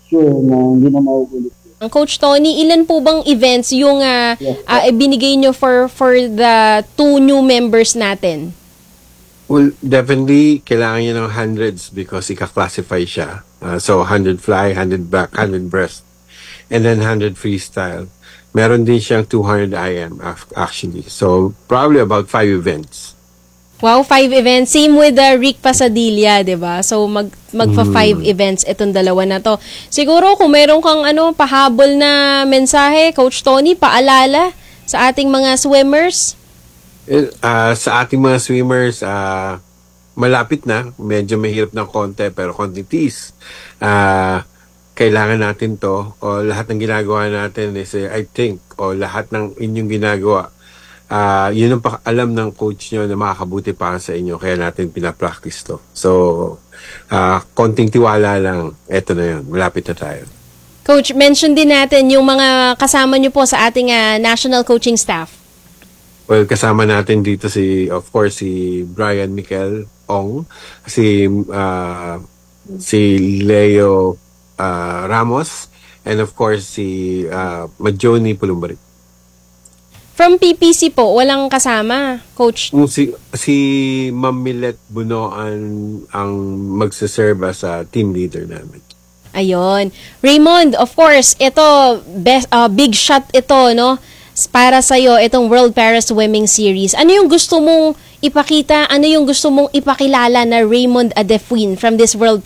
sure na hindi na mauulit. Coach Tony, ilan po bang events yung binigay nyo for the 2 new members natin? Well, definitely, kailangan niya ng hundreds because ika-classify siya. So, 100 fly, 100 back, 100 breast, and then 100 freestyle. Meron din siyang 200 IM actually. So, probably about 5 events. Wow, 5 events. Same with Rick Pasadilla, di ba? So, magpa 5 events itong dalawa na to. Siguro, kung meron kang pahabol na mensahe, Coach Tony, paalala sa ating mga swimmers? Sa ating mga swimmers, malapit na. Medyo mahirap ng konti, pero konti tiis. Kailangan natin to. O lahat ng ginagawa natin is, I think, o lahat ng inyong ginagawa, yun ang alam ng coach nyo na makakabuti para sa inyo. Kaya natin pinapractice to. So, konting tiwala lang. Eto na yun. Malapit na tayo. Coach, mention din natin yung mga kasama nyo po sa ating national coaching staff. Well, kasama natin dito of course, si Brian Mikel Ong, si Leo Ramos, and of course, si Majoni Pulumbarit. From PPC po, walang kasama, Coach? Si Ma'am Millet Bunoan ang magsaserve as team leader namin. Ayun. Raymond, of course, ito, big shot ito, no? Para sa'yo, itong World Para Swimming Series. Ano yung gusto mong ipakita? Ano yung gusto mong ipakilala na Raymond Adefuin from this World